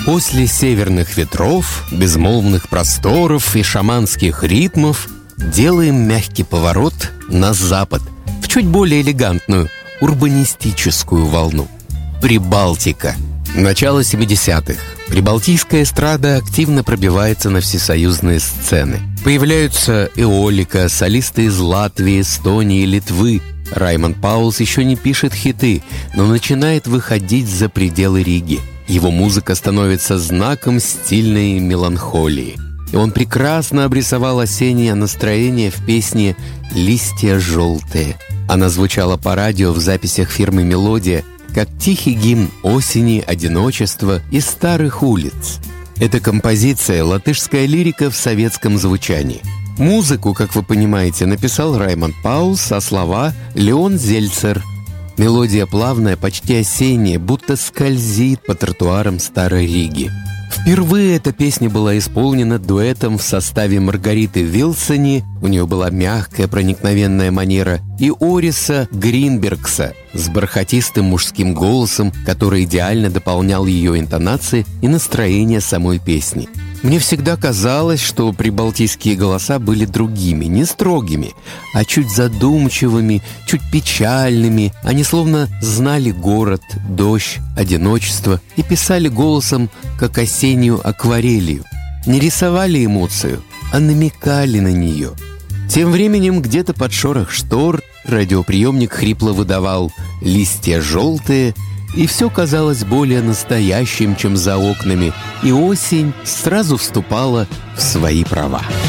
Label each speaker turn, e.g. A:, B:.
A: После северных ветров, безмолвных просторов и шаманских ритмов делаем мягкий поворот на запад, в чуть более элегантную урбанистическую волну. Прибалтика. Начало 70-х. Прибалтийская эстрада активно пробивается на всесоюзные сцены. Появляются Эолика, солисты из Латвии, Эстонии, Литвы. Раймонд Паулс еще не пишет хиты, но начинает выходить за пределы Риги. Его музыка становится знаком стильной меланхолии. И он прекрасно обрисовал осеннее настроение в песне «Листья желтые». Она звучала по радио в записях фирмы «Мелодия» как тихий гимн осени, одиночества и старых улиц. Эта композиция — латышская лирика в советском звучании. Музыку, как вы понимаете, написал Раймонд Паулс, а слова — Леон Зельцер. Мелодия плавная, почти осенняя, будто скользит по тротуарам Старой Риги. Впервые эта песня была исполнена дуэтом в составе Маргариты Вилсони, у нее была мягкая проникновенная манера, и Ориса Гринбергса с бархатистым мужским голосом, который идеально дополнял ее интонации и настроение самой песни. Мне всегда казалось, что прибалтийские голоса были другими, не строгими, а чуть задумчивыми, чуть печальными. Они словно знали город, дождь, одиночество и писали голосом, как осеннюю акварелью. Не рисовали эмоцию, а намекали на нее. Тем временем где-то под шорох штор радиоприемник хрипло выдавал «Листья желтые», и все казалось более настоящим, чем за окнами, и осень сразу вступала в свои права.